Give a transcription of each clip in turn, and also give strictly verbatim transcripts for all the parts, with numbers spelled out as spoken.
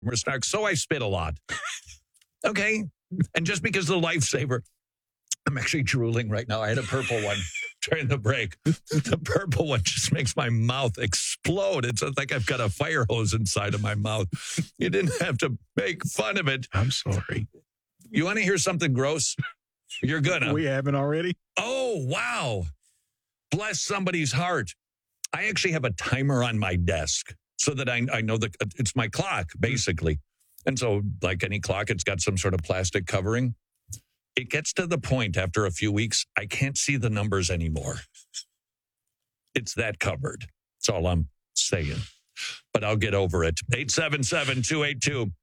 snark, so I spit a lot. Okay. And just because the lifesaver, I'm actually drooling right now. I had a purple one during the break. The purple one just makes my mouth explode. It's like I've got a fire hose inside of my mouth. You didn't have to make fun of it. I'm sorry. You want to hear something gross? You're gonna. We haven't already? Oh, wow. Bless somebody's heart. I actually have a timer on my desk so that I, I know that it's my clock, basically. And so, like any clock, it's got some sort of plastic covering. It gets to the point after a few weeks, I can't see the numbers anymore. It's that covered. That's all I'm saying. But I'll get over it. eight seven seven, two eight two,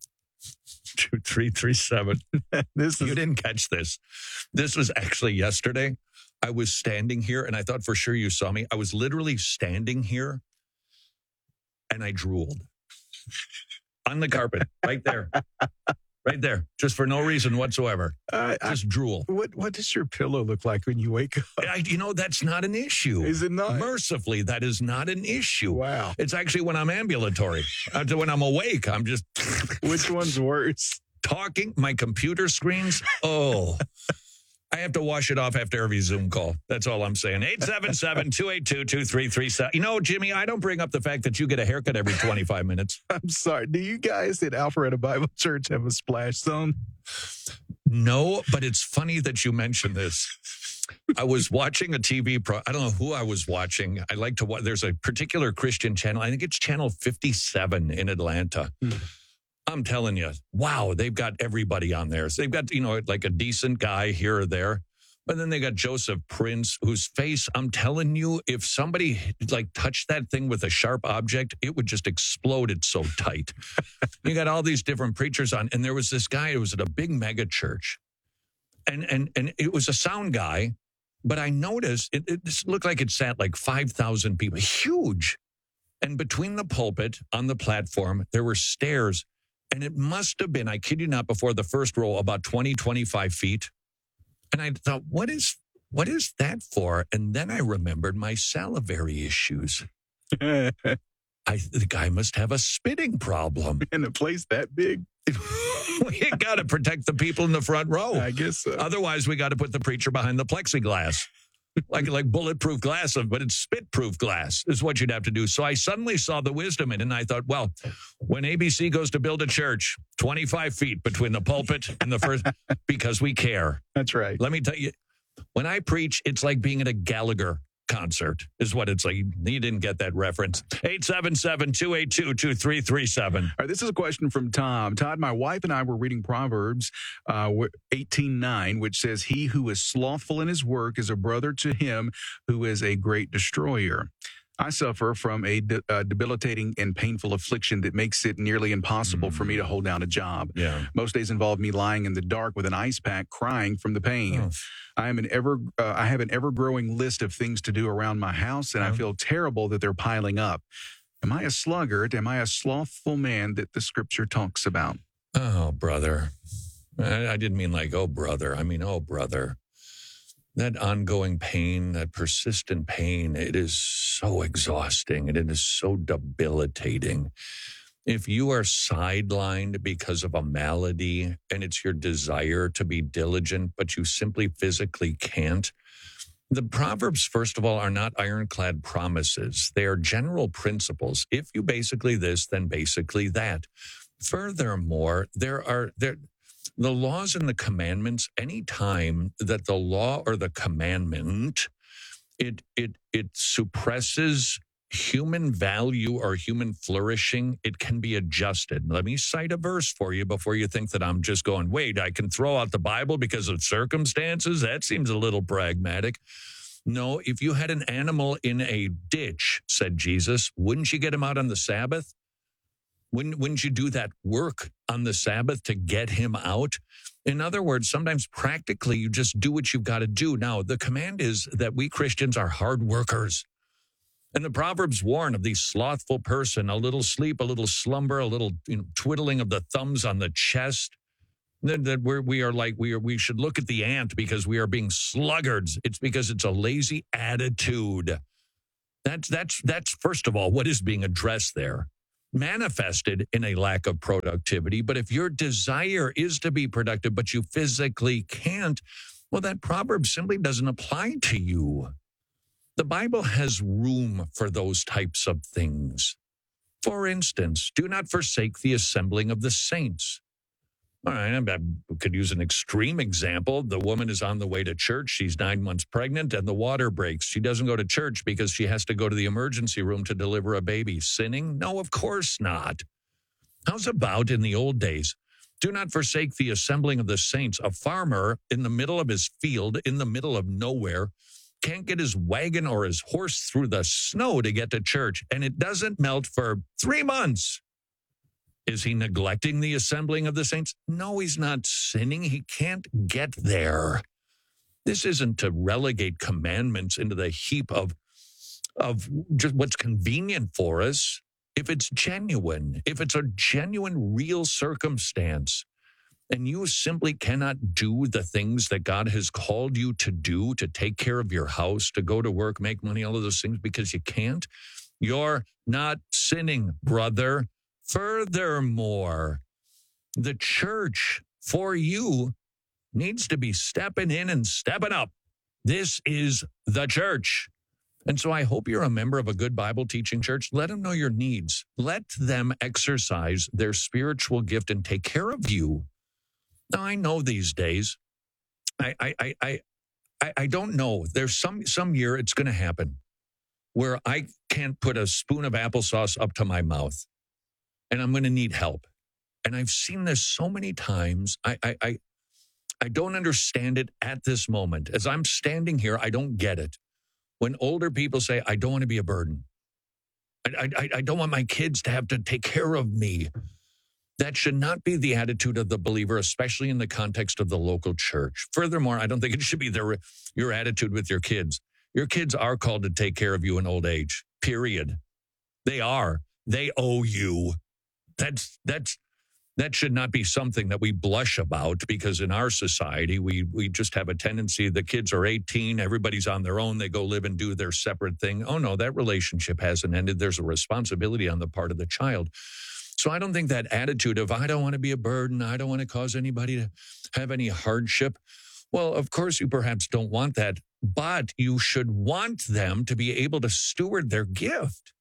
two three three seven. This is- you didn't catch this. This was actually yesterday. I was standing here, and I thought for sure you saw me. I was literally standing here, and I drooled. On the carpet, right there. Right there, just for no reason whatsoever. Uh, just I, drool. What What does your pillow look like when you wake up? I, you know, that's not an issue. Is it not? Mercifully, that is not an issue. Wow. It's actually when I'm ambulatory. Uh, when I'm awake, I'm just... Which one's worse? Talking, my computer screens, oh... I have to wash it off after every Zoom call. That's all I'm saying. eight seven seven, two eight two, two three three seven. You know, Jimmy, I don't bring up the fact that you get a haircut every twenty-five minutes. I'm sorry. Do you guys at Alpharetta Bible Church have a splash zone? No, but it's funny that you mentioned this. I was watching a T V pro. I don't know who I was watching. I like to watch. There's a particular Christian channel. I think it's channel fifty-seven in Atlanta. Hmm. I'm telling you, wow, they've got everybody on there. So they've got, you know, like a decent guy here or there. But then they got Joseph Prince, whose face, I'm telling you, if somebody like touched that thing with a sharp object, it would just explode. It's so tight. You got all these different preachers on. And there was this guy who was at a big mega church. And and and it was a sound guy. But I noticed it, it looked like it sat like five thousand people. Huge. And between the pulpit on the platform, there were stairs. And it must have been, I kid you not, before the first row, about twenty, twenty-five feet. And I thought, what is what is that for? And then I remembered my salivary issues. I, the guy must have a spitting problem. In a place that big? We got to protect the people in the front row. I guess so. Otherwise, we got to put the preacher behind the plexiglass. Like like bulletproof glass, but it's spit-proof glass is what you'd have to do. So I suddenly saw the wisdom in it, and I thought, well, when A B C goes to build a church, twenty-five feet between the pulpit and the first, because we care. That's right. Let me tell you, when I preach, it's like being at a Gallagher concert is what it's like. You didn't get that reference. eight seven seven, two eight two, two three three seven. All right, this is a question from Tom. Todd, my wife and I were reading Proverbs uh, eighteen nine, which says, he who is slothful in his work is a brother to him who is a great destroyer. I suffer from a de- uh, debilitating and painful affliction that makes it nearly impossible mm. for me to hold down a job. Yeah. Most days involve me lying in the dark with an ice pack, crying from the pain. Oh. I am an ever, uh, I have an ever-growing list of things to do around my house, and oh. I feel terrible that they're piling up. Am I a sluggard? Am I a slothful man that the Scripture talks about? Oh, brother. I, I didn't mean like, oh, brother. I mean, oh, brother. That ongoing pain, that persistent pain, it is so exhausting and it is so debilitating. If you are sidelined because of a malady and it's your desire to be diligent, but you simply physically can't, the Proverbs, first of all, are not ironclad promises. They are general principles. If you basically this, then basically that. Furthermore, there are... there. The laws and the commandments, any time that the law or the commandment, it it it suppresses human value or human flourishing, it can be adjusted. Let me cite a verse for you before you think that I'm just going, wait, I can throw out the Bible because of circumstances? That seems a little pragmatic. No, if you had an animal in a ditch, said Jesus, wouldn't you get him out on the Sabbath? Wouldn't, wouldn't you do that work on the Sabbath to get him out? In other words, sometimes practically you just do what you've got to do. Now, the command is that we Christians are hard workers. And the Proverbs warn of the slothful person, a little sleep, a little slumber, a little you know, twiddling of the thumbs on the chest. That, that we're, we are like, we are, we should look at the ant because we are being sluggards. It's because it's a lazy attitude. That's, that's, that's first of all, what is being addressed there. manifested in a lack of productivity. But if your desire is to be productive, but you physically can't, well, that proverb simply doesn't apply to you. The Bible has room for those types of things. For instance, do not forsake the assembling of the saints. All right, I could use an extreme example. The woman is on the way to church. She's nine months pregnant and the water breaks. She doesn't go to church because she has to go to the emergency room to deliver a baby. Sinning? No, of course not. How's about in the old days? Do not forsake the assembling of the saints. A farmer in the middle of his field, in the middle of nowhere, can't get his wagon or his horse through the snow to get to church, and it doesn't melt for three months. Is he neglecting the assembling of the saints? No, he's not sinning. He can't get there. This isn't to relegate commandments into the heap of, of just what's convenient for us. If it's genuine, if it's a genuine, real circumstance, and you simply cannot do the things that God has called you to do, to take care of your house, to go to work, make money, all of those things, because you can't, you're not sinning, brother. Furthermore, the church for you needs to be stepping in and stepping up. This is the church. And so I hope you're a member of a good Bible teaching church. Let them know your needs. Let them exercise their spiritual gift and take care of you. Now, I know these days, I I I I, I don't know. There's some some year it's going to happen where I can't put a spoon of applesauce up to my mouth. And I'm going to need help. And I've seen this so many times. I, I, I, I don't understand it at this moment. As I'm standing here, I don't get it. When older people say, I don't want to be a burden. I, I, I don't want my kids to have to take care of me. That should not be the attitude of the believer, especially in the context of the local church. Furthermore, I don't think it should be their, your attitude with your kids. Your kids are called to take care of you in old age, period. They are. They owe you. That's that's that should not be something that we blush about, because in our society, we we just have a tendency, the kids are eighteen, everybody's on their own, they go live and do their separate thing. Oh, no, that relationship hasn't ended. There's a responsibility on the part of the child. So I don't think that attitude of, I don't want to be a burden, I don't want to cause anybody to have any hardship. Well, of course, you perhaps don't want that, but you should want them to be able to steward their gift.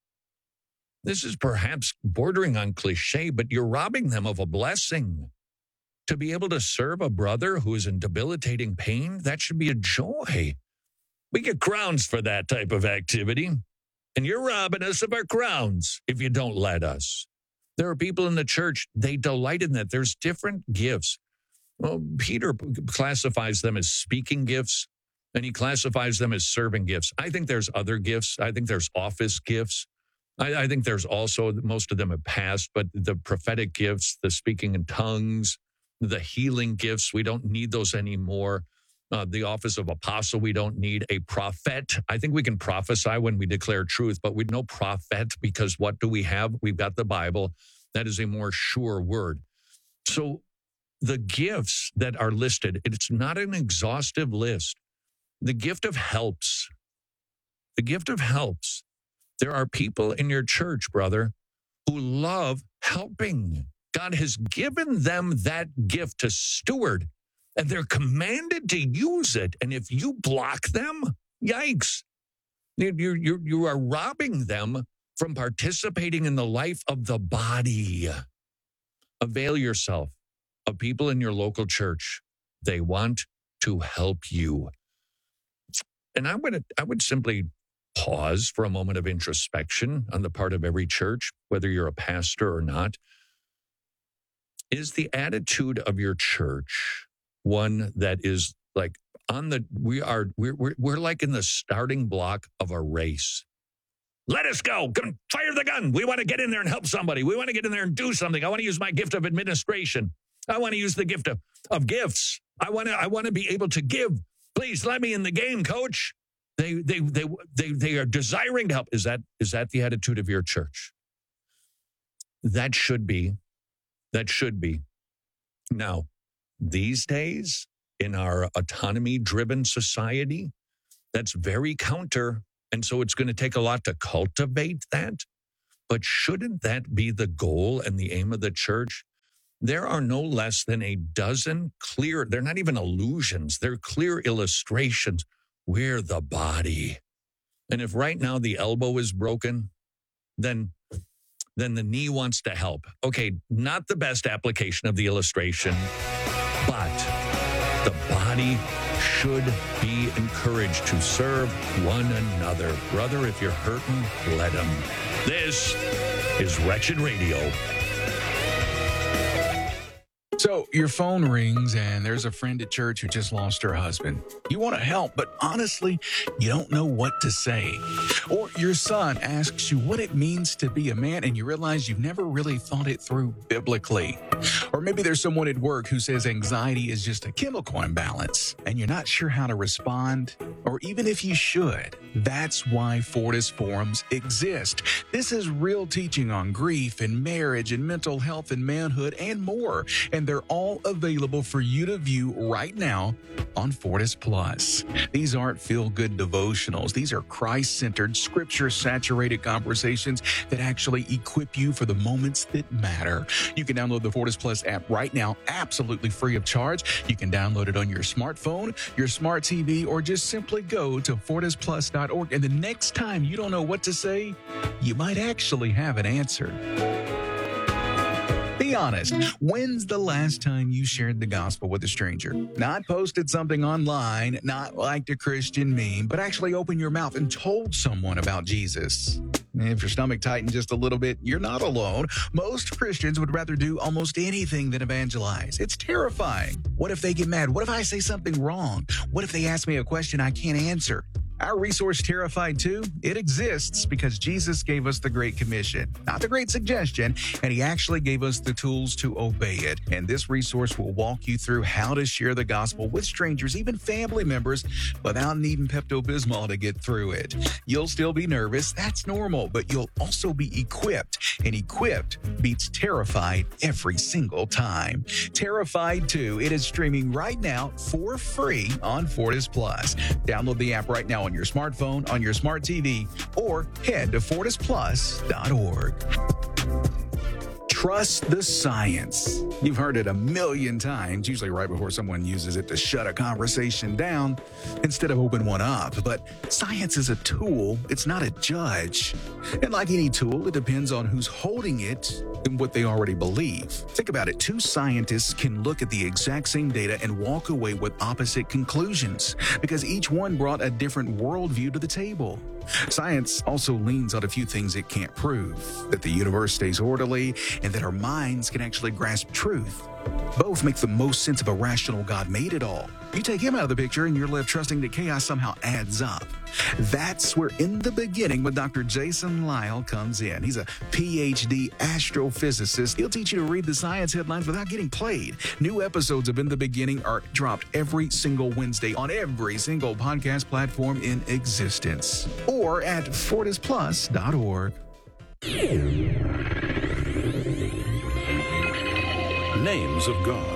This is perhaps bordering on cliche, but you're robbing them of a blessing. To be able to serve a brother who is in debilitating pain, that should be a joy. We get crowns for that type of activity, and you're robbing us of our crowns if you don't let us. There are people in the church, they delight in that. There's different gifts. Well, Peter classifies them as speaking gifts, and he classifies them as serving gifts. I think there's other gifts. I think there's office gifts. I, I think there's also, most of them have passed, but the prophetic gifts, the speaking in tongues, the healing gifts, we don't need those anymore. Uh, the office of apostle, we don't need. A prophet, I think we can prophesy when we declare truth, but we no prophet, because what do we have? We've got the Bible. That is a more sure word. So the gifts that are listed, it's not an exhaustive list. The gift of helps, the gift of helps. There are people in your church, brother, who love helping. God has given them that gift to steward, and they're commanded to use it. And if you block them, yikes, you you you are robbing them from participating in the life of the body. Avail yourself of people in your local church. They want to help you. And I would I would simply pause for a moment of introspection on the part of every church, whether you're a pastor or not. Is the attitude of your church one that is like on the, we are, we're, we're, we're like in the starting block of a race. Let us go. Come fire the gun. We want to get in there and help somebody. We want to get in there and do something. I want to use my gift of administration. I want to use the gift of, of gifts. I want to, I want to be able to give. Please let me in the game, coach. They, they, they, they, they are desiring to help. Is that, is that the attitude of your church? That should be, that should be. Now, these days in our autonomy-driven society, that's very counter. And so it's going to take a lot to cultivate that. But shouldn't that be the goal and the aim of the church? There are no less than a dozen clear, they're not even illusions, they're clear illustrations. We're the body. And if right now the elbow is broken, then, then the knee wants to help. Okay, not the best application of the illustration, but the body should be encouraged to serve one another. Brother, if you're hurting, let him. This is Wretched Radio. So your phone rings and there's a friend at church who just lost her husband. You want to help, but honestly, you don't know what to say. Or your son asks you what it means to be a man and you realize you've never really thought it through biblically. Or maybe there's someone at work who says anxiety is just a chemical imbalance and you're not sure how to respond, or even if you should. That's why Fortis Forums exist. This is real teaching on grief and marriage and mental health and manhood and more. And they're all available for you to view right now on Fortis Plus. These aren't feel-good devotionals. These are Christ-centered, scripture-saturated conversations that actually equip you for the moments that matter. You can download the Fortis Plus app right now, absolutely free of charge. You can download it on your smartphone, your smart T V, or just simply go to fortis plus dot org. And the next time you don't know what to say, you might actually have an answer. Be honest. When's the last time you shared the gospel with a stranger? Not posted something online, not liked a Christian meme, but actually opened your mouth and told someone about Jesus. If your stomach tightened just a little bit, you're not alone. Most Christians would rather do almost anything than evangelize. It's terrifying. What if they get mad? What if I say something wrong? What if they ask me a question I can't answer? Our resource, Terrified two, it exists because Jesus gave us the Great Commission, not the Great Suggestion, and he actually gave us the tools to obey it. And this resource will walk you through how to share the gospel with strangers, even family members, without needing Pepto-Bismol to get through it. You'll still be nervous, that's normal, but you'll also be equipped, and equipped beats terrified every single time. Terrified two, it is streaming right now for free on Fortis Plus. Download the app right now on your smartphone, on your smart T V, or head to fortis plus dot org. Trust the science. You've heard it a million times, usually right before someone uses it to shut a conversation down instead of open one up. But science is a tool, it's not a judge. And like any tool, it depends on who's holding it and what they already believe. Think about it. Two scientists can look at the exact same data and walk away with opposite conclusions because each one brought a different worldview to the table. Science also leans on a few things it can't prove, that the universe stays orderly and that our minds can actually grasp truth. Both make the most sense of a rational God made it all. You take him out of the picture and you're left trusting that chaos somehow adds up. That's where In the Beginning with Doctor Jason Lisle comes in. He's a P H D astrophysicist. He'll teach you to read the science headlines without getting played. New episodes of In the Beginning are dropped every single Wednesday on every single podcast platform in existence. Or at fortis plus dot org. Names of God.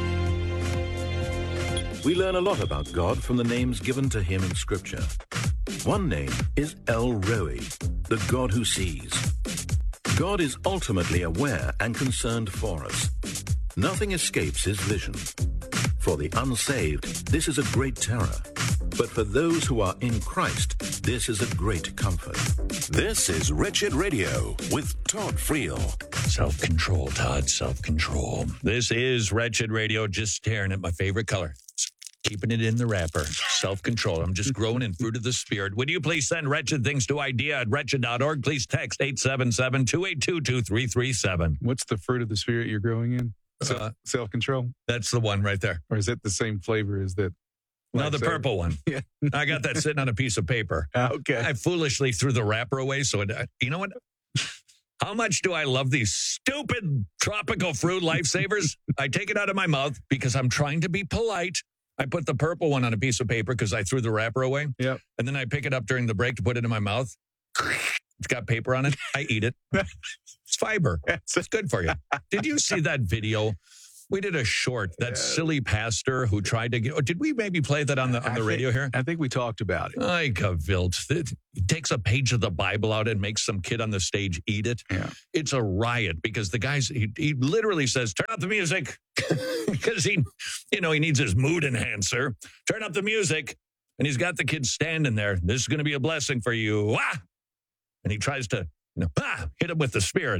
We learn a lot about God from the names given to him in Scripture. One name is El Roi, the God who sees. God is ultimately aware and concerned for us. Nothing escapes his vision. For the unsaved, this is a great terror. But for those who are in Christ, this is a great comfort. This is Wretched Radio with Todd Friel. Self-control, Todd, self-control. This is Wretched Radio, just staring at my favorite color. Keeping it in the wrapper. Self-control. I'm just growing in fruit of the Spirit. Would you please send wretched things to idea at wretched dot org? Please text eight seven seven, two eight two, two three three seven. What's the fruit of the Spirit you're growing in? Uh, Self-control? That's the one right there. Or is it the same flavor as that? No, the Lifesaver? purple one. Yeah. I got that sitting on a piece of paper. Okay. I foolishly threw the wrapper away. So, it, you know what? How much do I love these stupid tropical fruit lifesavers? I take it out of my mouth because I'm trying to be polite. I put the purple one on a piece of paper because I threw the wrapper away. Yep. And then I pick it up during the break to put it in my mouth. It's got paper on it. I eat it. It's fiber. It's good for you. Did you see that video We did a short, that Yeah. silly pastor who tried to get, or did we maybe play that on the on I the think- radio here? I think we talked about it. Like a Wilt. He takes a page of the Bible out and makes some kid on the stage eat it. Yeah. It's a riot because the guy's, he, he literally says, turn up the music. Because he, you know, he needs his mood enhancer. Turn up the music. And he's got the kid standing there. This is going to be a blessing for you. Ah! And he tries to, you know, ah, hit him with the spirit.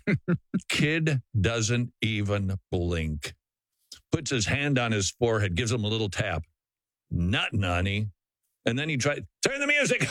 Kid doesn't even blink. Puts his hand on his forehead, gives him a little tap. Not nonny. And then he tried, turn the music.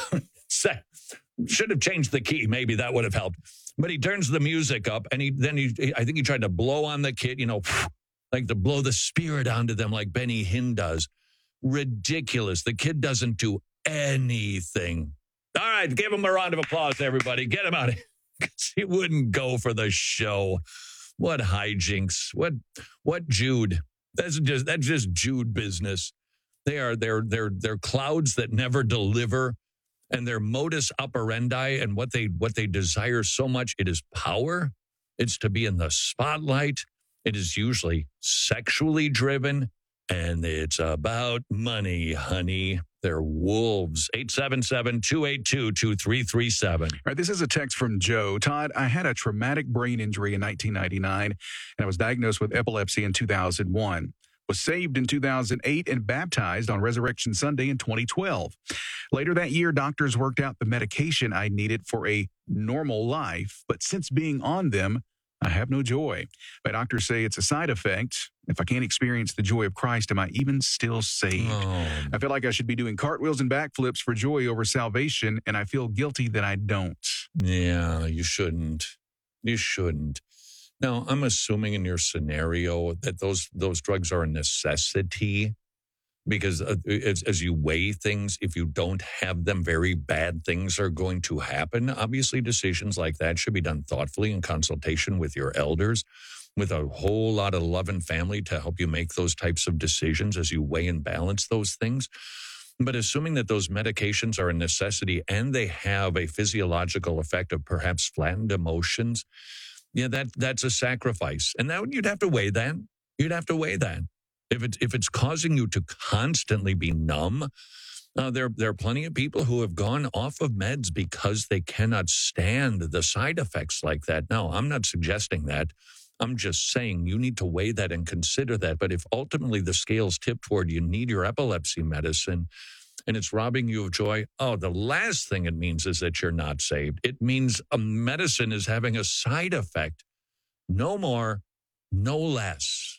Should have changed the key. Maybe that would have helped. But he turns the music up, and he then he, I think he tried to blow on the kid, you know, like to blow the spirit onto them like Benny Hinn does. Ridiculous. The kid doesn't do anything. All right, give him a round of applause, everybody. Get him out of here. He wouldn't go for the show. What hijinks. What what Jude. That's just that's just Jude business. They are they're they're they're clouds that never deliver, and their modus operandi and what they what they desire so much, it is power. It's to be in the spotlight. It is usually sexually driven, and it's about money, honey. They're wolves. eight seven seven, two eight two, two three three seven. All right, this is a text from Joe. Todd, I had a traumatic brain injury in nineteen ninety-nine, and I was diagnosed with epilepsy in two thousand one. Was saved in two thousand eight and baptized on Resurrection Sunday in twenty twelve. Later that year, doctors worked out the medication I needed for a normal life, but since being on them, I have no joy. My doctors say it's a side effect. If I can't experience the joy of Christ, am I even still saved? Oh. I feel like I should be doing cartwheels and backflips for joy over salvation, and I feel guilty that I don't. Yeah, you shouldn't. You shouldn't. Now, I'm assuming in your scenario that those those drugs are a necessity because uh, as, as you weigh things, if you don't have them, very bad things are going to happen. Obviously, decisions like that should be done thoughtfully in consultation with your elders, with a whole lot of love and family to help you make those types of decisions as you weigh and balance those things. But assuming that those medications are a necessity and they have a physiological effect of perhaps flattened emotions, yeah, that that's a sacrifice. And that you'd have to weigh that. You'd have to weigh that. If it's, if it's causing you to constantly be numb, uh, there, there are plenty of people who have gone off of meds because they cannot stand the side effects like that. No, I'm not suggesting that. I'm just saying you need to weigh that and consider that. But if ultimately the scales tip toward you need your epilepsy medicine and it's robbing you of joy, oh, the last thing it means is that you're not saved. It means a medicine is having a side effect. No more, no less.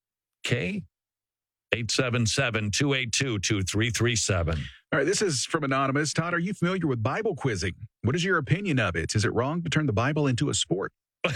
Okay? eight seven seven, two eight two, two three three seven. All right, this is from Anonymous. Todd, are you familiar with Bible quizzing? What is your opinion of it? Is it wrong to turn the Bible into a sport?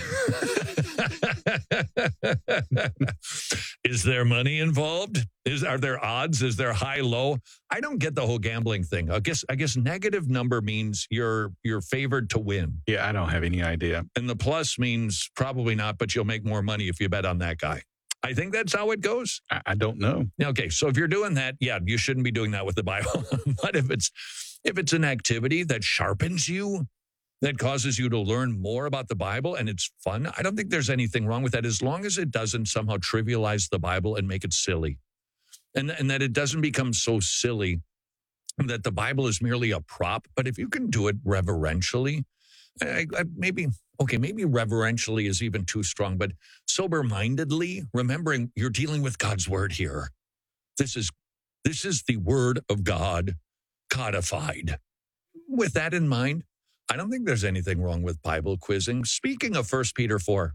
Is there money involved? Is are there odds? Is there high low? I don't get the whole gambling thing. I guess I guess negative number means you're you're favored to win. Yeah, I don't have any idea. And the plus means probably not, but you'll make more money if you bet on that guy. I think that's how it goes. I, I don't know. Okay, so if you're doing that, yeah, you shouldn't be doing that with the Bible. But if it's if it's an activity that sharpens you, that causes you to learn more about the Bible and it's fun, I don't think there's anything wrong with that as long as it doesn't somehow trivialize the Bible and make it silly. And, and that it doesn't become so silly that the Bible is merely a prop. But if you can do it reverentially, I, I, maybe, okay, maybe reverentially is even too strong, but sober-mindedly, remembering you're dealing with God's word here. This is, this is the word of God codified. With that in mind, I don't think there's anything wrong with Bible quizzing. Speaking of First Peter four,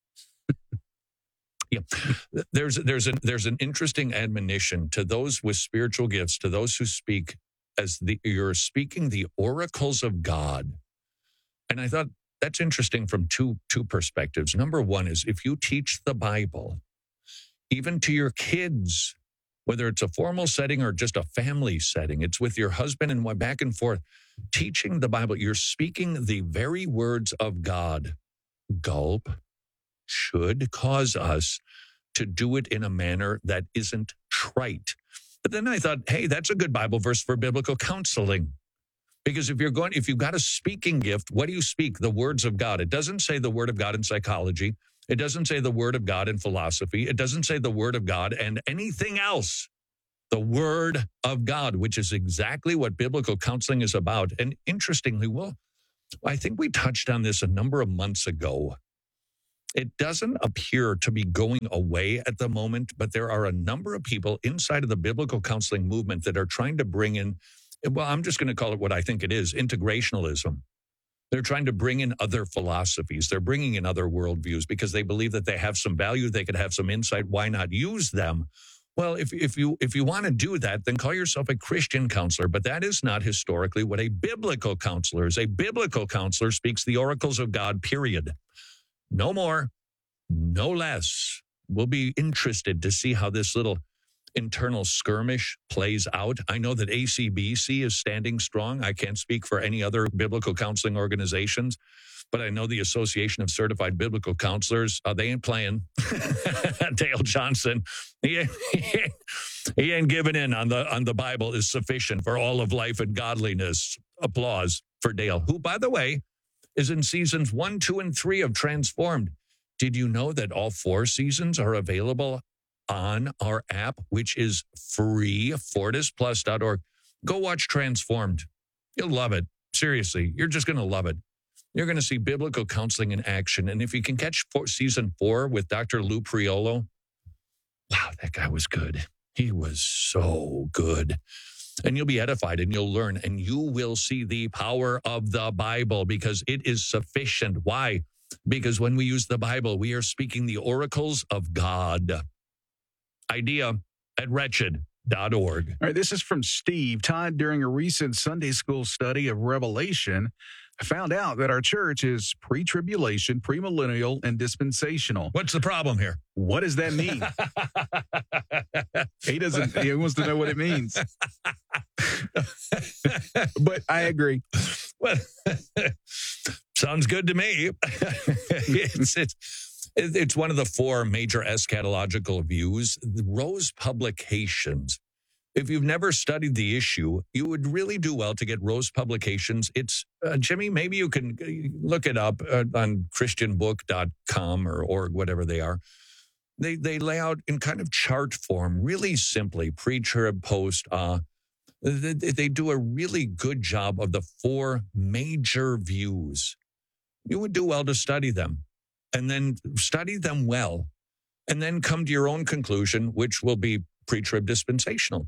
yeah, there's there's an there's an interesting admonition to those with spiritual gifts, to those who speak as the you're speaking the oracles of God. And I thought that's interesting from two two perspectives. Number one is if you teach the Bible, even to your kids, whether it's a formal setting or just a family setting, it's with your husband and back and forth, teaching the Bible, you're speaking the very words of God. Gulp should cause us to do it in a manner that isn't trite. But then I thought, hey, that's a good Bible verse for biblical counseling. Because if you're going, if you've got a speaking gift, what do you speak? The words of God. It doesn't say the word of God in psychology. It doesn't say the word of God and philosophy. It doesn't say the word of God and anything else. The word of God, which is exactly what biblical counseling is about. And interestingly, well, I think we touched on this a number of months ago. It doesn't appear to be going away at the moment, but there are a number of people inside of the biblical counseling movement that are trying to bring in, well, I'm just going to call it what I think it is, integrationalism. They're trying to bring in other philosophies. They're bringing in other worldviews because they believe that they have some value. They could have some insight. Why not use them? Well, if, if you if you want to do that, then call yourself a Christian counselor. But that is not historically what a biblical counselor is. A biblical counselor speaks the oracles of God, period. No more, no less. We'll be interested to see how this little internal skirmish plays out. I know that A C B C is standing strong. I can't speak for any other biblical counseling organizations, but I know the Association of Certified Biblical Counselors, uh, they ain't playing. Dale Johnson, he ain't, he, ain't, he ain't giving in on the, on the Bible is sufficient for all of life and godliness. Applause for Dale, who, by the way, is in seasons one, two, and three of Transformed. Did you know that all four seasons are available on our app, which is free, fortis plus dot org? Go watch Transformed. You'll love it. Seriously, you're just going to love it. You're going to see biblical counseling in action. And if you can catch four, season four with Doctor Lou Priolo, wow, that guy was good. He was so good. And you'll be edified and you'll learn and you will see the power of the Bible because it is sufficient. Why? Because when we use the Bible, we are speaking the oracles of God. Idea at wretched dot org. All right, this is from Steve. Todd, during a recent Sunday school study of Revelation, I found out that our church is pre-tribulation, premillennial, and dispensational. What's the problem here? What does that mean? He doesn't, he wants to know what it means. But I agree. Well, sounds good to me. it's, it's, it's one of the four major eschatological views. The Rose Publications. If you've never studied the issue, you would really do well to get Rose Publications. It's, uh, Jimmy, maybe you can look it up uh, on christian book dot com or org, whatever they are. They they lay out in kind of chart form, really simply, pre-trib, post. Uh, they, they do a really good job of the four major views. You would do well to study them and then study them well and then come to your own conclusion, which will be pre-trib dispensational.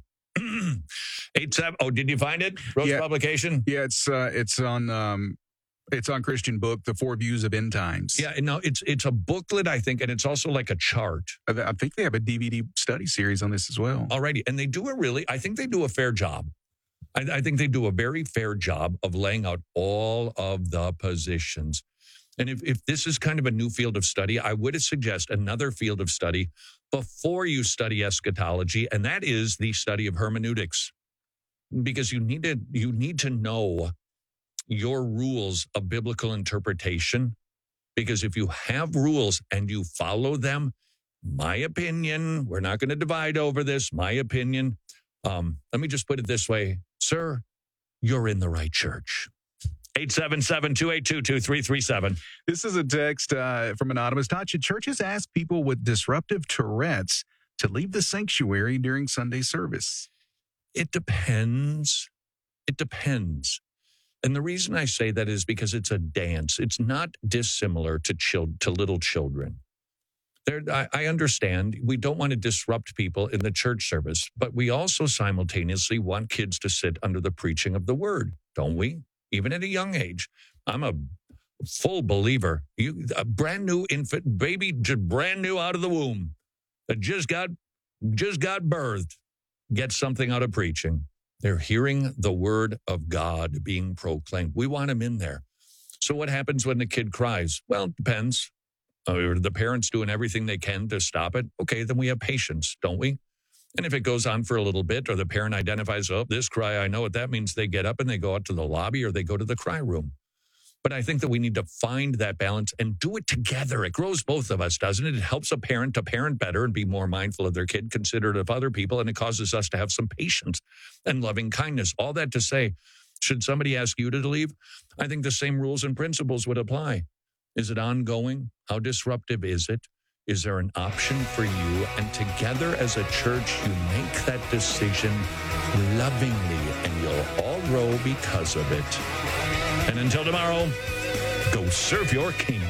Eight seven. Oh, did you find it? Rose Yeah. Publication. Yeah, it's uh, it's on um, it's on Christian Book, The Four Views of End Times. Yeah, no, it's it's a booklet, I think, and it's also like a chart. I I think they have a D V D study series on this as well. Alrighty, and they do a really, I think they do a fair job. I, I think they do a very fair job of laying out all of the positions. And if, if this is kind of a new field of study, I would suggest another field of study before you study eschatology, and that is the study of hermeneutics. Because you need to you need to know your rules of biblical interpretation. Because if you have rules and you follow them, my opinion, we're not going to divide over this, my opinion. Um, let me just put it this way, sir, you're in the right church. eight seven seven, two eight two, two three three seven. This is a text uh, from Anonymous. Todd, should churches ask people with disruptive Tourette's to leave the sanctuary during Sunday service? It depends. It depends. And the reason I say that is because it's a dance. It's not dissimilar to chil- to little children. There, I, I understand we don't want to disrupt people in the church service, but we also simultaneously want kids to sit under the preaching of the word, don't we? Even at a young age. I'm a full believer. You, a brand new infant, baby, just brand new out of the womb, that just got just got birthed, gets something out of preaching. They're hearing the word of God being proclaimed. We want them in there. So what happens when the kid cries? Well, it depends. Are the parents doing everything they can to stop it? Okay, then we have patience, don't we? And if it goes on for a little bit, or the parent identifies, oh, this cry, I know what that means, they get up and they go out to the lobby or they go to the cry room. But I think that we need to find that balance and do it together. It grows both of us, doesn't it? It helps a parent to parent better and be more mindful of their kid, considerate of other people, and it causes us to have some patience and loving kindness. All that to say, should somebody ask you to leave? I think the same rules and principles would apply. Is it ongoing? How disruptive is it? Is there an option for you? And together as a church, you make that decision lovingly, and you'll all grow because of it. And until tomorrow, go serve your King.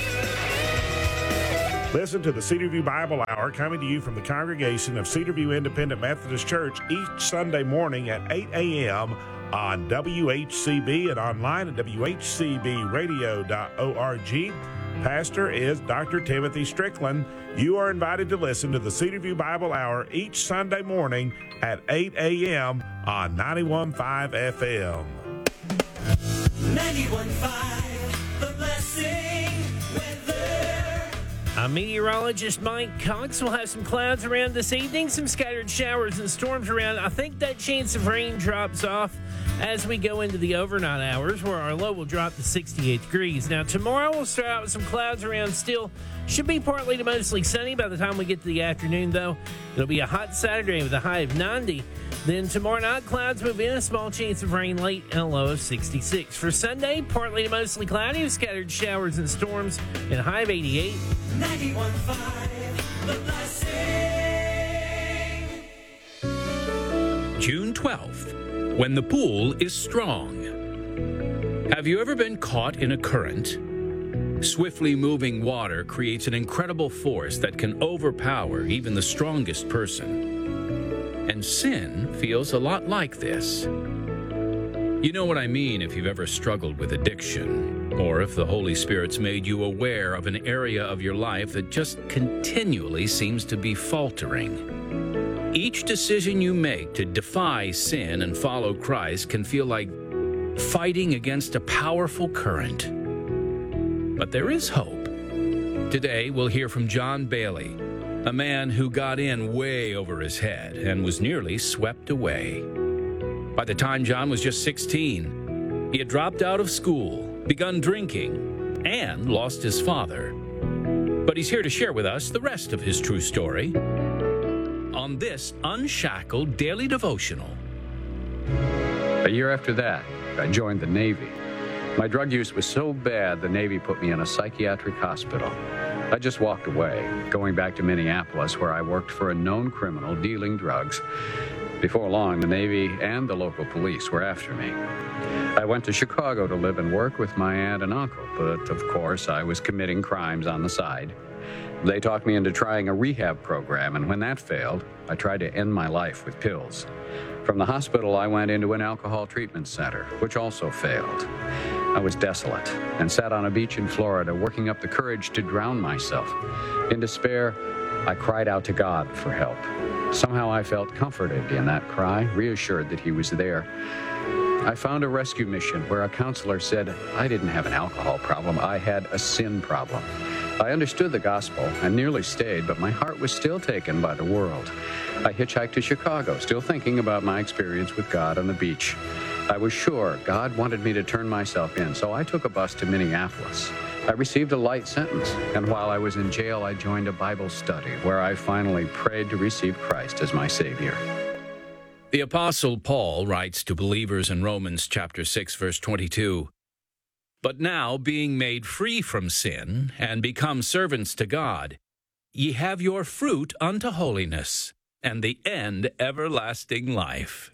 Listen to the Cedar View Bible Hour coming to you from the congregation of Cedar View Independent Methodist Church each Sunday morning at eight a.m. on W H C B and online at w h c b radio dot org. Pastor is Doctor Timothy Strickland. You are invited to listen to the Cedar View Bible Hour each Sunday morning at eight a.m. on ninety-one point five F M. ninety-one point five, The Blessing Weather. I'm meteorologist Mike Cox. We'll have some clouds around this evening, some scattered showers and storms around. I think that chance of rain drops off as we go into the overnight hours, where our low will drop to sixty-eight degrees. Now, tomorrow we'll start out with some clouds around still. Should be partly to mostly sunny by the time we get to the afternoon, though. It'll be a hot Saturday with a high of ninety. Then tomorrow night, clouds move in, a small chance of rain late, and a low of sixty-six. For Sunday, partly to mostly cloudy with scattered showers and storms, and a high of eighty-eight. ninety-one point five, The Blessing. June twelfth, when the pool is strong. Have you ever been caught in a current? Swiftly moving water creates an incredible force that can overpower even the strongest person. And sin feels a lot like this. You know what I mean if you've ever struggled with addiction, or if the Holy Spirit's made you aware of an area of your life that just continually seems to be faltering. Each decision you make to defy sin and follow Christ can feel like fighting against a powerful current. But there is hope. Today, we'll hear from John Bailey, a man who got in way over his head and was nearly swept away. By the time John was just sixteen, he had dropped out of school, begun drinking, and lost his father. But he's here to share with us the rest of his true story on this Unshackled Daily Devotional. A year after that, I joined the Navy. My drug use was so bad, the Navy put me in a psychiatric hospital. I just walked away, going back to Minneapolis, where I worked for a known criminal dealing drugs. Before long, the Navy and the local police were after me. I went to Chicago to live and work with my aunt and uncle, but of course, I was committing crimes on the side. They talked me into trying a rehab program, and when that failed, I tried to end my life with pills. From the hospital, I went into an alcohol treatment center, which also failed. I was desolate and sat on a beach in Florida, working up the courage to drown myself. In despair, I cried out to God for help. Somehow I felt comforted in that cry, reassured that He was there. I found a rescue mission where a counselor said I didn't have an alcohol problem, I had a sin problem. I understood the gospel and nearly stayed, but my heart was still taken by the world. I hitchhiked to Chicago, still thinking about my experience with God on the beach. I was sure God wanted me to turn myself in, so I took a bus to Minneapolis. I received a light sentence, and while I was in jail, I joined a Bible study where I finally prayed to receive Christ as my Savior. The Apostle Paul writes to believers in Romans chapter six, verse twenty-two, "But now, being made free from sin, and become servants to God, ye have your fruit unto holiness, and the end everlasting life."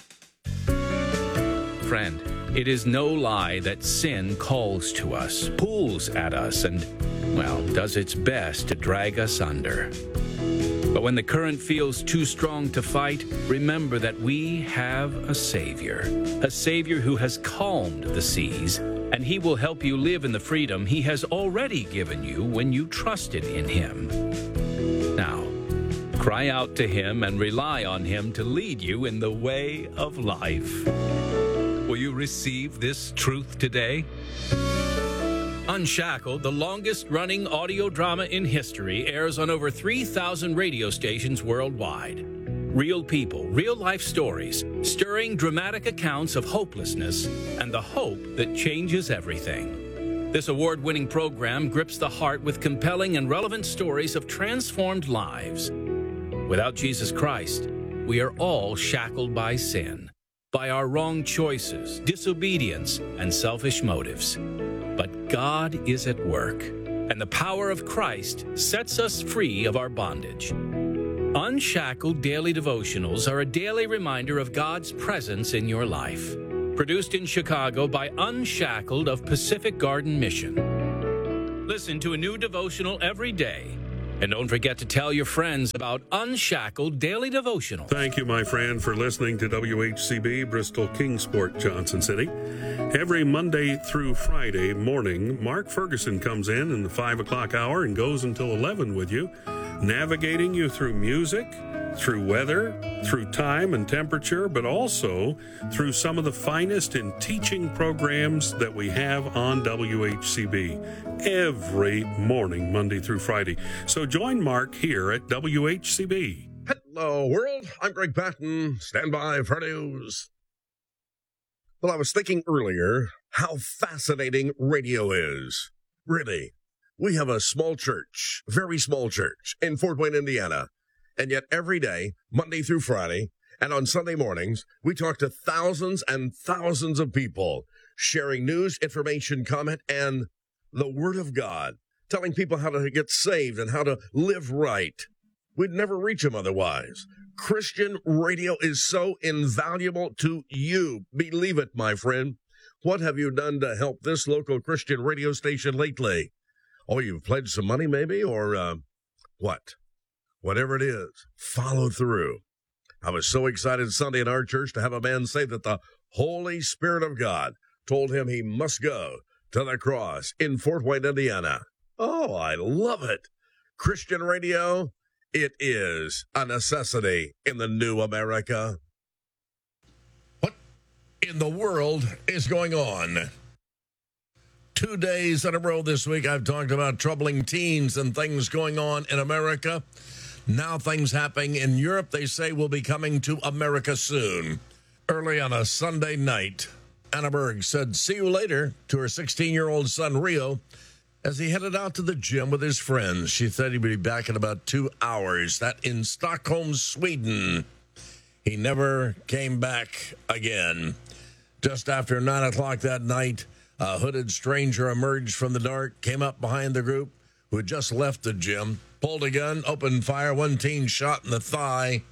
Friend, it is no lie that sin calls to us, pulls at us, and, well, does its best to drag us under. But when the current feels too strong to fight, remember that we have a Savior, a Savior who has calmed the seas, and He will help you live in the freedom He has already given you when you trusted in Him. Now, cry out to Him and rely on Him to lead you in the way of life. Will you receive this truth today? Unshackled, the longest-running audio drama in history, airs on over three thousand radio stations worldwide. Real people, real-life stories, stirring dramatic accounts of hopelessness and the hope that changes everything. This award-winning program grips the heart with compelling and relevant stories of transformed lives. Without Jesus Christ, we are all shackled by sin, by our wrong choices, disobedience, and selfish motives. But God is at work. and the power of Christ sets us free of our bondage. Unshackled Daily Devotionals are a daily reminder of God's presence in your life. Produced in Chicago by Unshackled of Pacific Garden Mission. Listen to a new devotional every day. And don't forget to tell your friends about Unshackled Daily Devotional. Thank you, my friend, for listening to W H C B, Bristol Kingsport, Johnson City. Every Monday through Friday morning, Mark Ferguson comes in in the five o'clock hour and goes until eleven with you, navigating you through music, through weather, through time and temperature, but also through some of the finest in teaching programs that we have on W H C B every morning, Monday through Friday. So join Mark here at W H C B. Hello, world. I'm Greg Patton. Stand by for news. Well, I was thinking earlier how fascinating radio is. Really. We have a small church, very small church in Fort Wayne, Indiana. And yet every day, Monday through Friday, and on Sunday mornings, we talk to thousands and thousands of people, sharing news, information, comment, and the Word of God, telling people how to get saved and how to live right. We'd never reach them otherwise. Christian radio is so invaluable to you. Believe it, my friend. What have you done to help this local Christian radio station lately? Oh, you've pledged some money maybe, or uh, what? Whatever it is, follow through. I was so excited Sunday in our church to have a man say that the Holy Spirit of God told him he must go to the cross in Fort Wayne, Indiana. Oh, I love it. Christian radio, it is a necessity in the new America. What in the world is going on? Two days in a row this week, I've talked about troubling teens and things going on in America. Now things happening in Europe, they say, will be coming to America soon. Early on a Sunday night, Anna Berg said, "See you later," to her sixteen-year-old son, Rio, as he headed out to the gym with his friends. She said he'd be back in about two hours. That in Stockholm, Sweden. He never came back again. Just after nine o'clock that night, a hooded stranger emerged from the dark, came up behind the group, who had just left the gym, pulled a gun, opened fire, one teen shot in the thigh.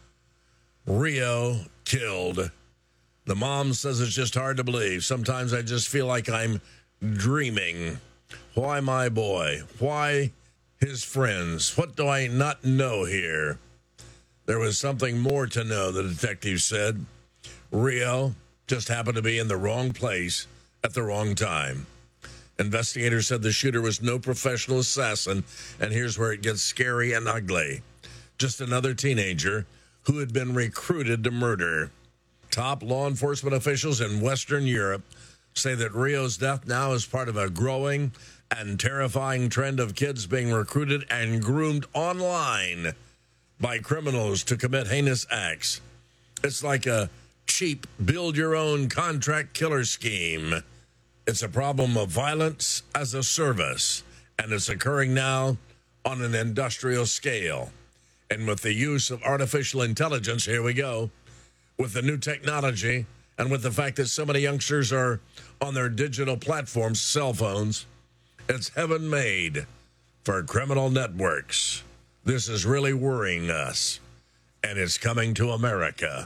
Rio killed. The mom says it's just hard to believe. Sometimes I just feel like I'm dreaming. Why my boy? Why his friends? What do I not know here? There was something more to know, the detective said. Rio just happened to be in the wrong place at the wrong time. Investigators said the shooter was no professional assassin, and here's where it gets scary and ugly. Just another teenager who had been recruited to murder. Top law enforcement officials in Western Europe say that Rio's death now is part of a growing and terrifying trend of kids being recruited and groomed online by criminals to commit heinous acts. It's like a cheap build-your-own contract killer scheme. It's a problem of violence as a service, and it's occurring now on an industrial scale. And with the use of artificial intelligence, here we go, with the new technology, and with the fact that so many youngsters are on their digital platforms, cell phones, it's heaven made for criminal networks. This is really worrying us, and it's coming to America.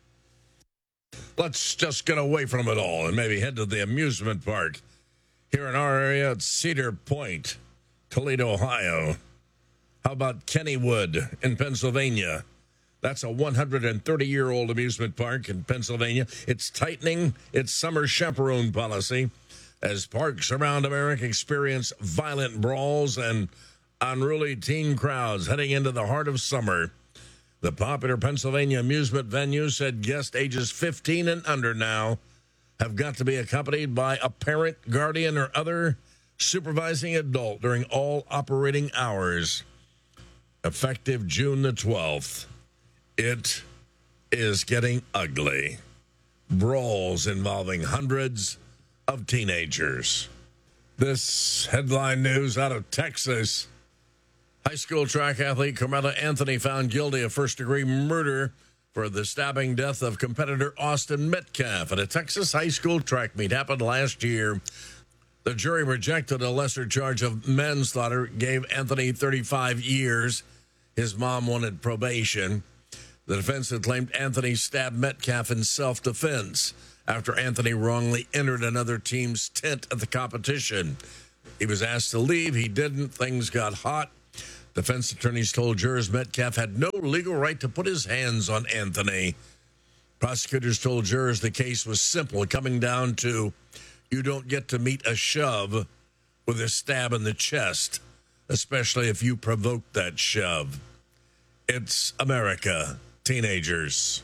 Let's just get away from it all and maybe head to the amusement park here in our area at Cedar Point, Toledo, Ohio. How about Kennywood in Pennsylvania? That's a one hundred thirty-year-old amusement park in Pennsylvania. It's tightening its summer chaperone policy as parks around America experience violent brawls and unruly teen crowds heading into the heart of summer. The popular Pennsylvania amusement venue said guests ages fifteen and under now have got to be accompanied by a parent, guardian, or other supervising adult during all operating hours. Effective June the twelfth. It is getting ugly. Brawls involving hundreds of teenagers. This headline news out of Texas. High school track athlete Carmela Anthony found guilty of first-degree murder for the stabbing death of competitor Austin Metcalf at a Texas high school track meet. Happened last year. The jury rejected a lesser charge of manslaughter, gave Anthony thirty-five years. His mom wanted probation. The defense had claimed Anthony stabbed Metcalf in self-defense after Anthony wrongly entered another team's tent at the competition. He was asked to leave. He didn't. Things got hot. Defense attorneys told jurors Metcalf had no legal right to put his hands on Anthony. Prosecutors told jurors the case was simple, coming down to you don't get to meet a shove with a stab in the chest, especially if you provoked that shove. It's America, teenagers.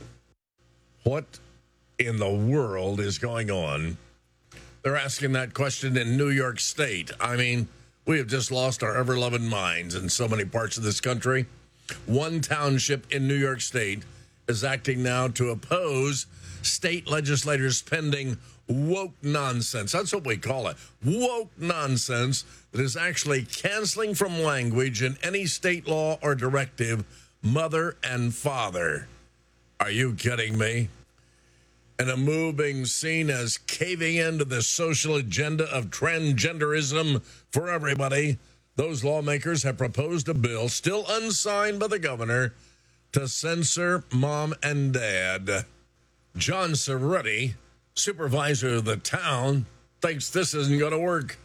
What in the world is going on? They're asking that question in New York State. I mean, we have just lost our ever-loving minds in so many parts of this country. One township in New York State is acting now to oppose state legislators pending woke nonsense. That's what we call it. Woke nonsense that is actually canceling from language in any state law or directive mother and father. Are you kidding me? And a move being seen as caving into the social agenda of transgenderism for everybody, those lawmakers have proposed a bill, still unsigned by the governor, to censor mom and dad. John Cerruti, supervisor of the town, thinks this isn't going to work.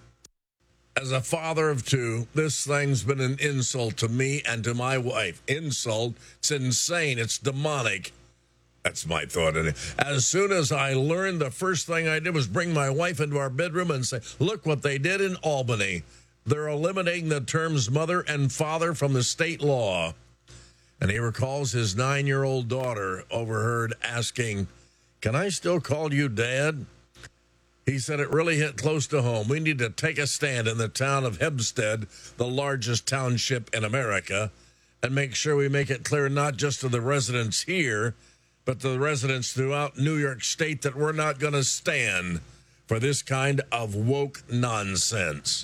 As a father of two, this thing's been an insult to me and to my wife. Insult? It's insane. It's demonic. That's my thought in it. As soon as I learned, the first thing I did was bring my wife into our bedroom and say, look what they did in Albany. They're eliminating the terms mother and father from the state law. And he recalls his nine-year-old daughter overheard asking, can I still call you Dad? He said it really hit close to home. We need to take a stand in the town of Hempstead, the largest township in America, and make sure we make it clear not just to the residents here, but to the residents throughout New York State that we're not going to stand for this kind of woke nonsense.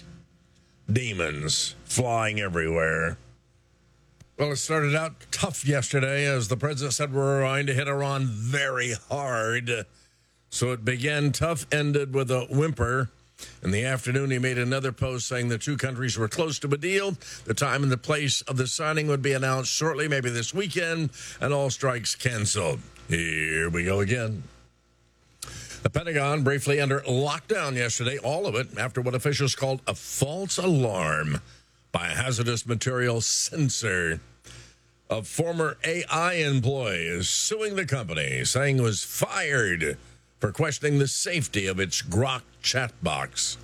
Demons flying everywhere. Well, it started out tough yesterday as the president said we're going to hit Iran very hard. So it began tough, ended with a whimper. In the afternoon, he made another post saying the two countries were close to a deal. The time and the place of the signing would be announced shortly, maybe this weekend, and all strikes canceled. Here we go again. The Pentagon briefly under lockdown yesterday, all of it, after what officials called a false alarm by a hazardous material sensor. A former A I employee is suing the company, saying it was fired for questioning the safety of its Grok chat box.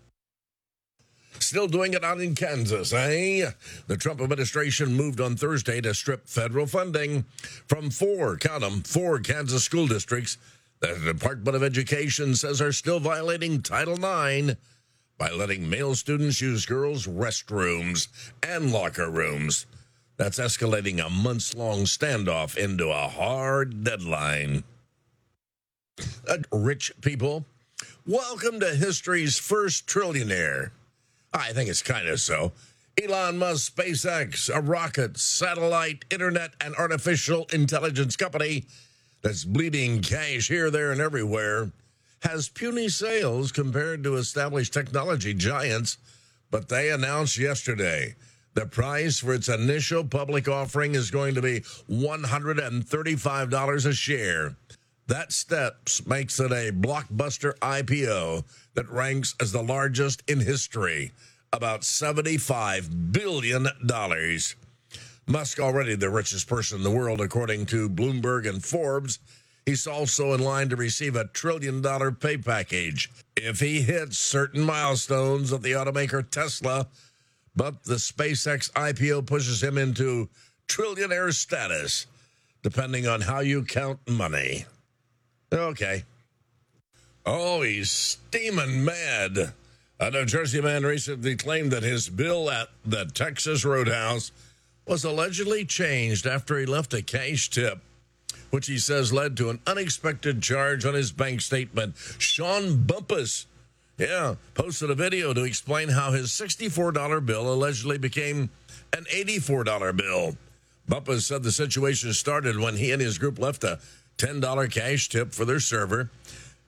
Still doing it out in Kansas, eh? The Trump administration moved on Thursday to strip federal funding from four, count them, four Kansas school districts that the Department of Education says are still violating Title nine by letting male students use girls' restrooms and locker rooms. That's escalating a months-long standoff into a hard deadline. Uh, rich people, welcome to history's first trillionaire. I think it's kind of so. Elon Musk, SpaceX, a rocket, satellite, internet, and artificial intelligence company that's bleeding cash here, there, and everywhere, has puny sales compared to established technology giants, but they announced yesterday the price for its initial public offering is going to be one hundred thirty-five dollars a share. That steps makes it a blockbuster I P O that ranks as the largest in history, about seventy-five billion dollars. Musk already the richest person in the world, according to Bloomberg and Forbes. He's also in line to receive a trillion-dollar pay package if he hits certain milestones of the automaker Tesla, but the SpaceX I P O pushes him into trillionaire status, depending on how you count money. Okay. Oh, he's steaming mad. A New Jersey man recently claimed that his bill at the Texas Roadhouse was allegedly changed after he left a cash tip, which he says led to an unexpected charge on his bank statement. Sean Bumpus, yeah, posted a video to explain how his sixty-four dollar bill allegedly became an eighty-four dollar bill. Bumpus said the situation started when he and his group left a ten dollar cash tip for their server.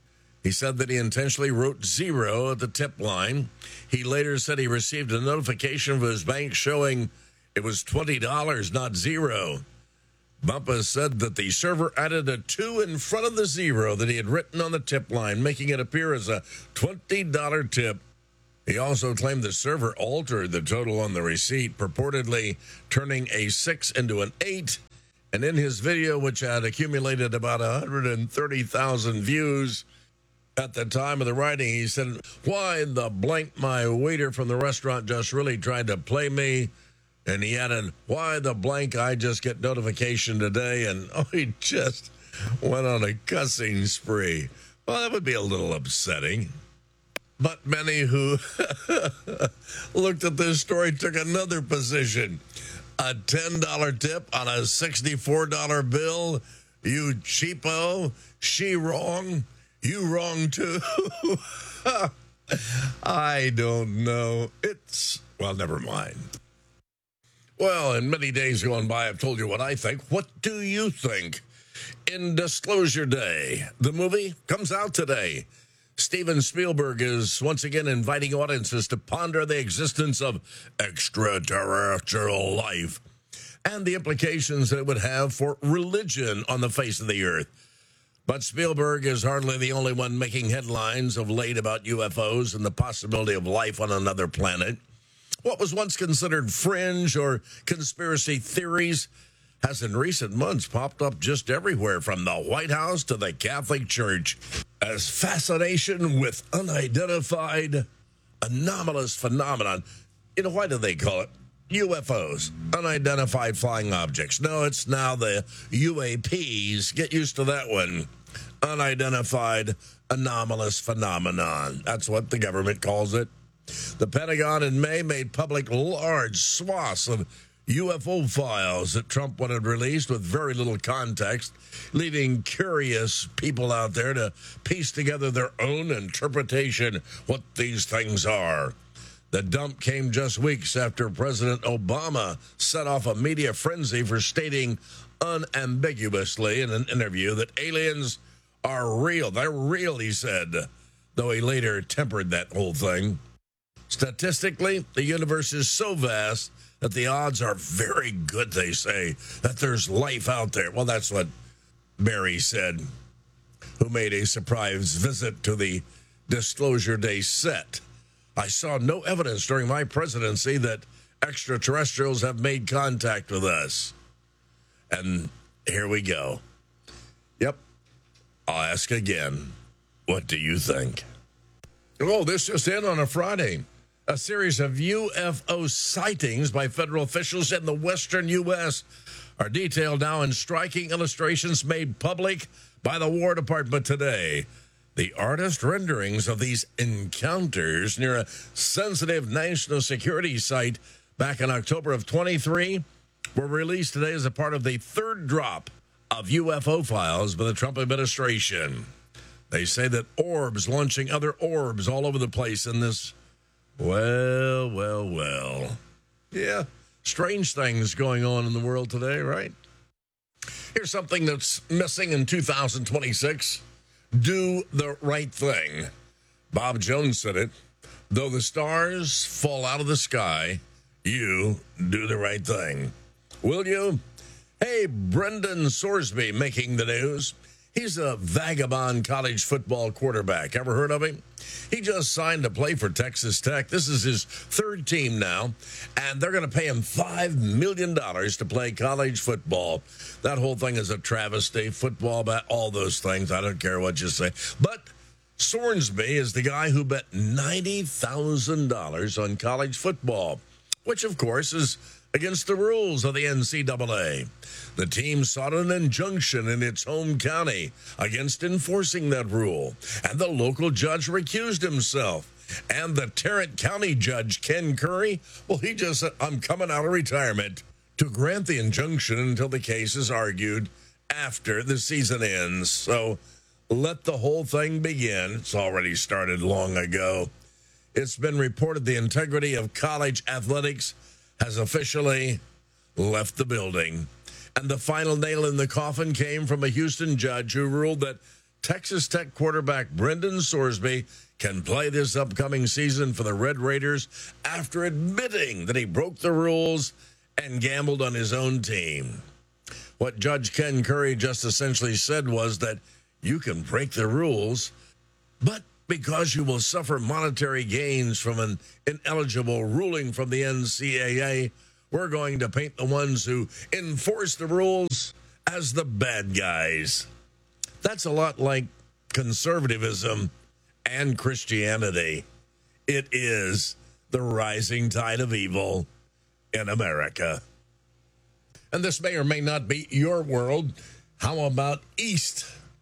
He said that he intentionally wrote zero at the tip line. He later said he received a notification from his bank showing it was twenty dollars, not zero. Bumpus said that the server added a two in front of the zero that he had written on the tip line, making it appear as a twenty dollars tip. He also claimed the server altered the total on the receipt, purportedly turning a six into an eight. And in his video, which had accumulated about one hundred thirty thousand views at the time of the writing, he said, "Why the blank, my waiter from the restaurant just really tried to play me." And he added, "Why the blank, I just get notification today." And oh, he just went on a cussing spree. Well, that would be a little upsetting. But many who looked at this story took another position. A ten dollars tip on a sixty-four dollars bill? You cheapo. She wrong. You wrong too. I don't know. It's, well, never mind. Well, in many days gone by, I've told you what I think. What do you think? In Disclosure Day, the movie comes out today. Steven Spielberg is once again inviting audiences to ponder the existence of extraterrestrial life and the implications that it would have for religion on the face of the earth. But Spielberg is hardly the only one making headlines of late about U F Os and the possibility of life on another planet. What was once considered fringe or conspiracy theories has in recent months popped up just everywhere, from the White House to the Catholic Church, as fascination with unidentified anomalous phenomenon. You know, why do they call it U F Os, unidentified flying objects? No, it's now the U A Ps. Get used to that one. Unidentified anomalous phenomenon. That's what the government calls it. The Pentagon in May made public large swaths of U F O files that Trump wanted released with very little context, leaving curious people out there to piece together their own interpretation what these things are. The dump came just weeks after President Obama set off a media frenzy for stating unambiguously in an interview that aliens are real. They're real, he said, though he later tempered that whole thing. Statistically, the universe is so vast that the odds are very good, they say, that there's life out there. Well, that's what Barry said, who made a surprise visit to the Disclosure Day set. "I saw no evidence during my presidency that extraterrestrials have made contact with us." And here we go. Yep. I'll ask again. What do you think? Oh, this just in on a Friday. A series of U F O sightings by federal officials in the western U S are detailed now in striking illustrations made public by the War Department today. The artist renderings of these encounters near a sensitive national security site back in October of twenty-three were released today as a part of the third drop of U F O files by the Trump administration. They say that orbs launching other orbs all over the place in this. Well, well, well. Yeah, strange things going on in the world today, right? Here's something that's missing in two thousand twenty-six. Do the right thing. Bob Jones said it. Though the stars fall out of the sky, you do the right thing. Will you? Hey, Brendan Sorsby making the news. He's a vagabond college football quarterback. Ever heard of him? He just signed to play for Texas Tech. This is his third team now, and they're going to pay him five million dollars to play college football. That whole thing is a travesty. Football, bat, all those things. I don't care what you say. But Sorsby is the guy who bet ninety thousand dollars on college football, which, of course, is against the rules of the N C double A. The team sought an injunction in its home county against enforcing that rule, and the local judge recused himself. And the Tarrant County judge, Ken Curry, well, he just said, "I'm coming out of retirement," to grant the injunction until the case is argued after the season ends. So let the whole thing begin. It's already started long ago. It's been reported the integrity of college athletics has officially left the building. And the final nail in the coffin came from a Houston judge who ruled that Texas Tech quarterback Brendan Sorsby can play this upcoming season for the Red Raiders after admitting that he broke the rules and gambled on his own team. What Judge Ken Curry just essentially said was that you can break the rules, but because you will suffer monetary gains from an ineligible ruling from the N C double A, we're going to paint the ones who enforce the rules as the bad guys. That's a lot like conservatism and Christianity. It is the rising tide of evil in America. And this may or may not be your world. How about East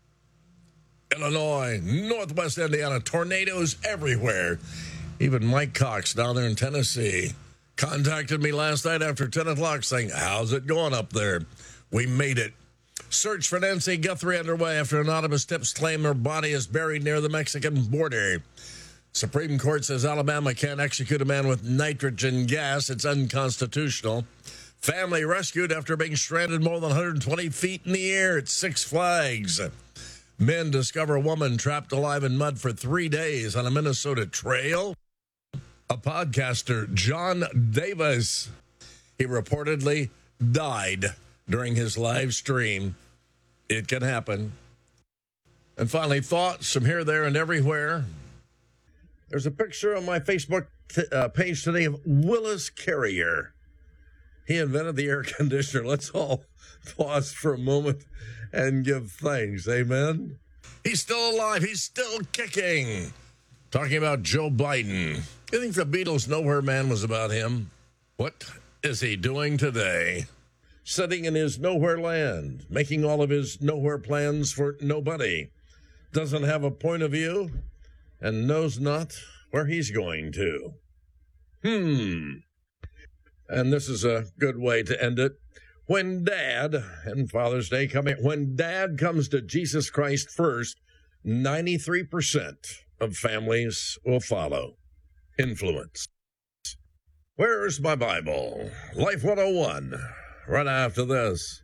Illinois, Northwest Indiana, tornadoes everywhere? Even Mike Cox down there in Tennessee contacted me last night after ten o'clock saying, how's it going up there? We made it. Search for Nancy Guthrie underway after anonymous tips claim her body is buried near the Mexican border. Supreme Court says Alabama can't execute a man with nitrogen gas. It's unconstitutional. Family rescued after being stranded more than one hundred twenty feet in the air at Six Flags. Men discover a woman trapped alive in mud for three days on a Minnesota trail. A podcaster, John Davis, he reportedly died during his live stream. It can happen. And finally, thoughts from here, there, and everywhere. There's a picture on my Facebook t- uh, page today of Willis Carrier. He invented the air conditioner. Let's all pause for a moment and give thanks. Amen. He's still alive. He's still kicking. Talking about Joe Biden. You think the Beatles' Nowhere Man was about him? What is he doing today? Sitting in his nowhere land, making all of his nowhere plans for nobody. Doesn't have a point of view and knows not where he's going to. Hmm. And this is a good way to end it. When Dad, and Father's Day coming, when Dad comes to Jesus Christ first, ninety-three percent of families will follow. Influence. Where's my Bible? Life one oh one. Right after this.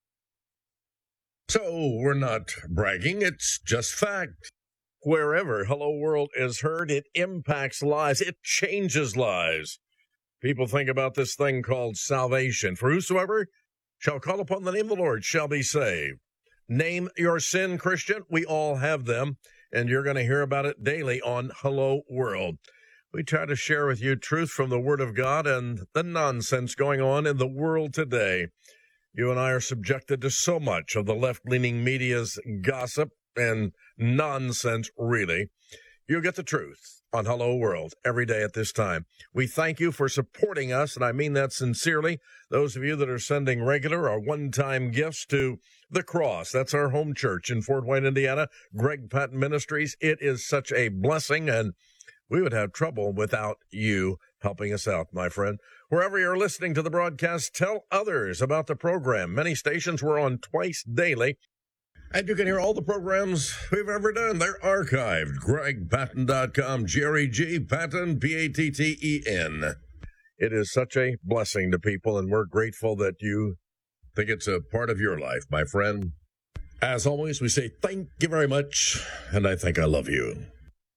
So we're not bragging, it's just fact. Wherever Hello World is heard, it impacts lives, it changes lives. People think about this thing called salvation. For whosoever shall call upon the name of the Lord shall be saved. Name your sin, Christian. We all have them, and you're going to hear about it daily on Hello World. We try to share with you truth from the Word of God and the nonsense going on in the world today. You and I are subjected to so much of the left-leaning media's gossip and nonsense, really. You'll get the truth on Hello World every day at this time. We thank you for supporting us, and I mean that sincerely. Those of you that are sending regular or one-time gifts to The Cross, that's our home church in Fort Wayne, Indiana, Greg Patton Ministries. It is such a blessing, and we would have trouble without you helping us out, my friend. Wherever you're listening to the broadcast, tell others about the program. Many stations we're on twice daily. And you can hear all the programs we've ever done. They're archived. Greg Patton dot com, G R E G, Patton, P A T T E N. It is such a blessing to people, and we're grateful that you think it's a part of your life, my friend. As always, we say thank you very much, and I think I love you.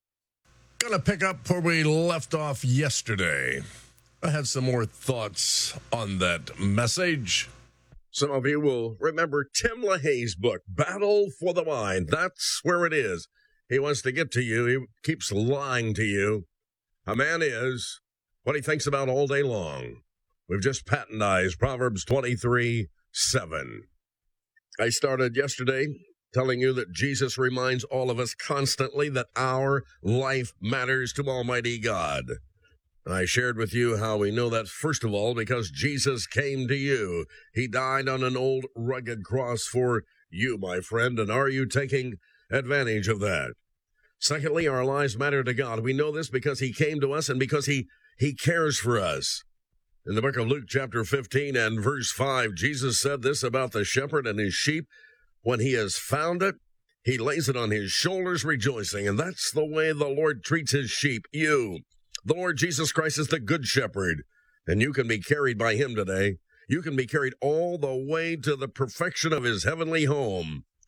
Gonna pick up where we left off yesterday. I had some more thoughts on that message. Some of you will remember Tim LaHaye's book, Battle for the Mind. That's where it is. He wants to get to you. He keeps lying to you. A man is what he thinks about all day long. We've just patronized Proverbs twenty-three seven. I started yesterday telling you that Jesus reminds all of us constantly that our life matters to Almighty God. And I shared with you how we know that, first of all, because Jesus came to you. He died on an old rugged cross for you, my friend, and are you taking advantage of that? Secondly, our lives matter to God. We know this because he came to us and because he, he cares for us. In the book of Luke, chapter fifteen and verse five, Jesus said this about the shepherd and his sheep. When he has found it, he lays it on his shoulders rejoicing. And that's the way the Lord treats his sheep, you. The Lord Jesus Christ is the good shepherd, and you can be carried by him today. You can be carried all the way to the perfection of his heavenly home.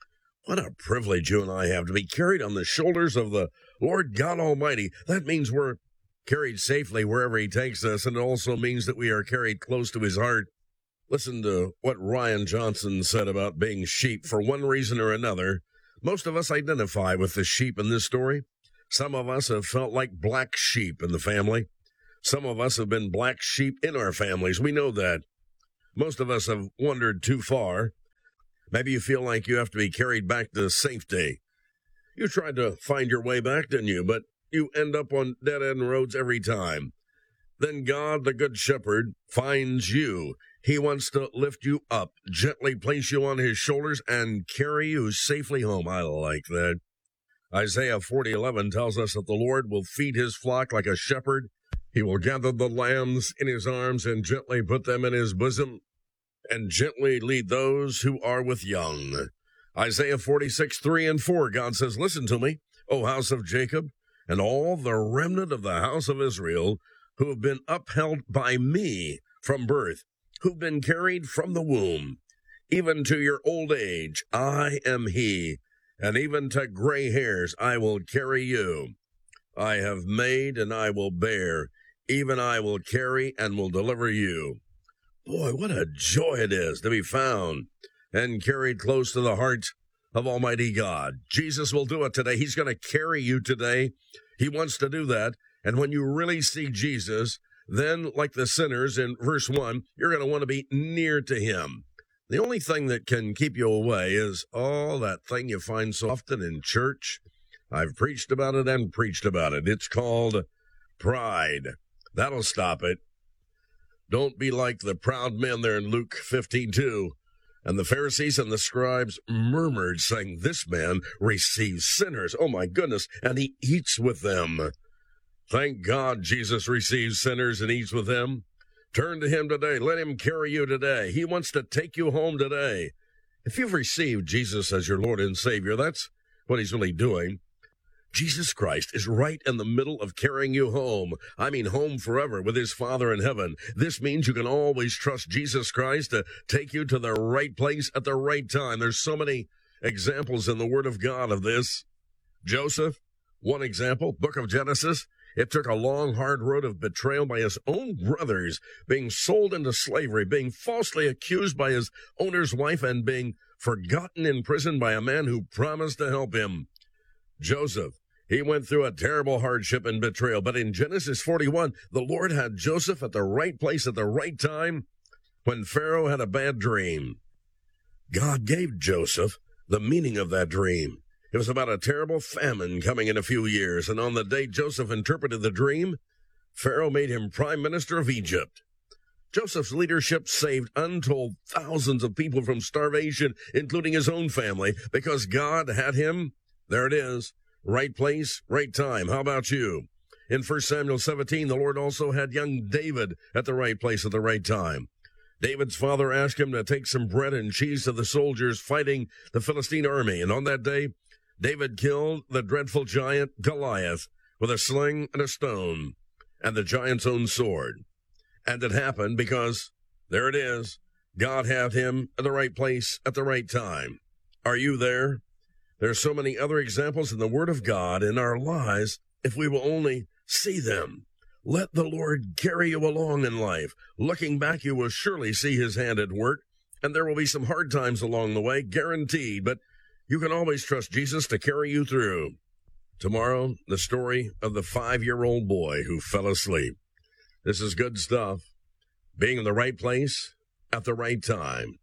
What a privilege you and I have to be carried on the shoulders of the Lord God Almighty. That means we're carried safely wherever he takes us, and it also means that we are carried close to his heart. Listen to what Ryan Johnson said about being sheep. For one reason or another, most of us identify with the sheep in this story. Some of us have felt like black sheep in the family. Some of us have been black sheep in our families. We know that. Most of us have wandered too far. Maybe you feel like you have to be carried back to safety. You tried to find your way back, didn't you? But you end up on dead-end roads every time. Then God, the Good Shepherd, finds you. He wants to lift you up, gently place you on his shoulders, and carry you safely home. I like that. Isaiah forty eleven tells us that the Lord will feed his flock like a shepherd. He will gather the lambs in his arms and gently put them in his bosom, and gently lead those who are with young. Isaiah forty-six, three and four, God says, listen to me, O house of Jacob, and all the remnant of the house of Israel, who have been upheld by me from birth, who've been carried from the womb, even to your old age, I am he, and even to gray hairs I will carry you. I have made and I will bear, even I will carry and will deliver you. Boy, what a joy it is to be found and carried close to the heart of Almighty God. Jesus will do it today. He's going to carry you today. He wants to do that. And when you really see Jesus, then, like the sinners in verse one, you're going to want to be near to him. The only thing that can keep you away is all that thing you find so often in church. I've preached about it and preached about it. It's called pride. That'll stop it. Don't be like the proud men there in Luke fifteen two. And the Pharisees and the scribes murmured, saying, this man receives sinners. Oh, my goodness. And he eats with them. Thank God Jesus receives sinners and eats with them. Turn to him today. Let him carry you today. He wants to take you home today. If you've received Jesus as your Lord and Savior, that's what he's really doing. Jesus Christ is right in the middle of carrying you home. I mean home forever with his Father in heaven. This means you can always trust Jesus Christ to take you to the right place at the right time. There's so many examples in the Word of God of this. Joseph, one example, book of Genesis. It took a long, hard road of betrayal by his own brothers, being sold into slavery, being falsely accused by his owner's wife, and being forgotten in prison by a man who promised to help him. Joseph, he went through a terrible hardship and betrayal, but in Genesis forty-one, the Lord had Joseph at the right place at the right time when Pharaoh had a bad dream. God gave Joseph the meaning of that dream. It was about a terrible famine coming in a few years, and on the day Joseph interpreted the dream, Pharaoh made him prime minister of Egypt. Joseph's leadership saved untold thousands of people from starvation, including his own family, because God had him, there it is, right place, right time. How about you? In First Samuel seventeen, the Lord also had young David at the right place at the right time. David's father asked him to take some bread and cheese to the soldiers fighting the Philistine army, and on that day, David killed the dreadful giant Goliath with a sling and a stone and the giant's own sword. And it happened because, there it is, God had him at the right place at the right time. Are you there? There are so many other examples in the Word of God in our lives if we will only see them. Let the Lord carry you along in life. Looking back, you will surely see his hand at work, and there will be some hard times along the way, guaranteed, but you can always trust Jesus to carry you through. Tomorrow, the story of the five-year-old boy who fell asleep. This is good stuff. Being in the right place at the right time.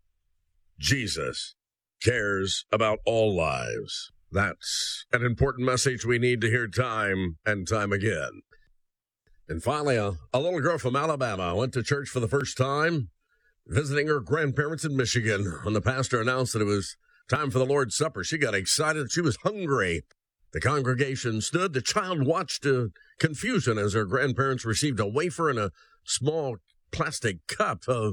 Jesus cares about all lives. That's an important message we need to hear time and time again. And finally, a, a little girl from Alabama went to church for the first time, visiting her grandparents in Michigan. When the pastor announced that it was time for the Lord's Supper, she got excited. She was hungry. The congregation stood. The child watched in confusion as her grandparents received a wafer and a small plastic cup of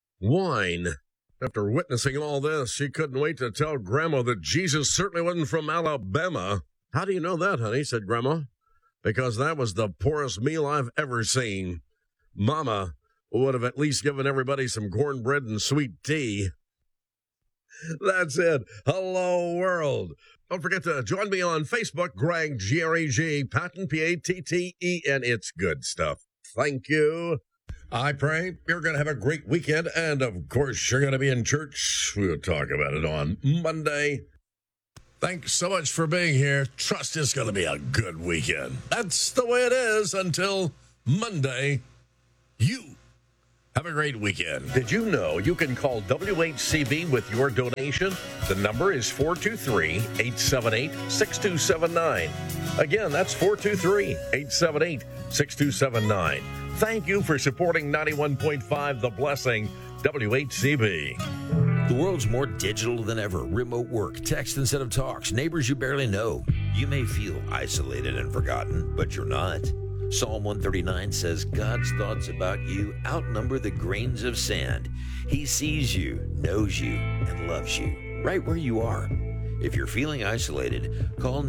wine. After witnessing all this, she couldn't wait to tell Grandma that Jesus certainly wasn't from Alabama. How do you know that, honey? Said Grandma. Because that was the poorest meal I've ever seen. Mama would have at least given everybody some cornbread and sweet tea. That's it. Hello, world. Don't forget to join me on Facebook, Greg, G R E G, Patton, P A T T E N. It's good stuff. Thank you. I pray you're going to have a great weekend. And, of course, you're going to be in church. We'll talk about it on Monday. Thanks so much for being here. Trust it's going to be a good weekend. That's the way it is until Monday. You have a great weekend. Did you know you can call W H C B with your donation? The number is four two three, eight seven eight, six two seven nine. Again, that's four two three, eight seven eight, six two seven nine. Thank you for supporting ninety-one point five The Blessing, W H C B. The world's more digital than ever. Remote work, text instead of talks, neighbors you barely know. You may feel isolated and forgotten, but you're not. Psalm one thirty-nine says God's thoughts about you outnumber the grains of sand. He sees you, knows you, and loves you right where you are. If you're feeling isolated, call